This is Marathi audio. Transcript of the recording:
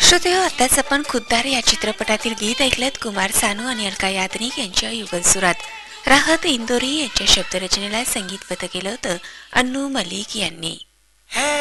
श्रोतेहो, आताच आपण खुद्दार या चित्रपटातील गीत ऐकलत. कुमार सानू आणि अलका याज्ञनिक यांच्या युगल सुरात राहत इंदोरी यांच्या शब्दरचनेला संगीतबद्ध केलं होतं अन्नू मलिक यांनी.